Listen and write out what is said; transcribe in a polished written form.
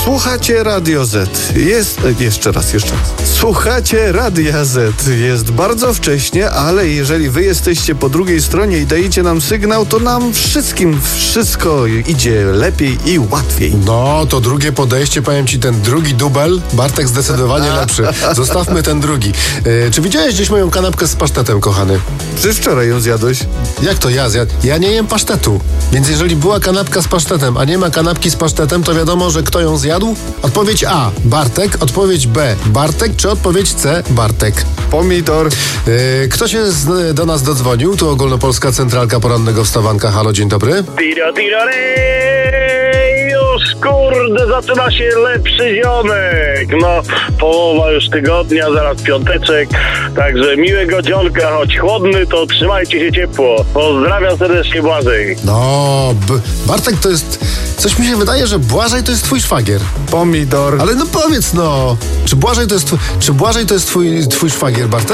Słuchacie Radio Z. Jeszcze raz. Słuchacie Radia Z. Jest bardzo wcześnie, ale jeżeli wy jesteście po drugiej stronie i dajecie nam sygnał, to nam wszystkim wszystko idzie lepiej i łatwiej. No, to drugie podejście, powiem ci, ten drugi dubel, Bartek zdecydowanie lepszy. Zostawmy ten drugi. Czy widziałeś gdzieś moją kanapkę z pasztetem, kochany? Przecież wczoraj ją zjadłeś. Jak to ja zjadł? Ja nie jem pasztetu. Więc jeżeli była kanapka z pasztetem, a nie ma kanapki z pasztetem, to wiadomo, że kto ją zjadł? Odpowiedź A. Bartek. Odpowiedź B. Bartek. Czy odpowiedź C. Bartek? Pomidor. Kto się do nas dodzwonił? Tu Ogólnopolska Centralka Porannego Wstawanka. Halo, dzień dobry. Już kurde, zaczyna się lepszy ziomek. No, połowa już tygodnia, zaraz piąteczek. Także miłego dzionka, choć chłodny, to trzymajcie się ciepło. Pozdrawiam serdecznie, Błażej. No, Bartek to jest... Coś mi się wydaje, że Błażej to jest twój szwagier. Pomidor. Ale no powiedz, no. Czy Błażej to jest twój szwagier, Bartek?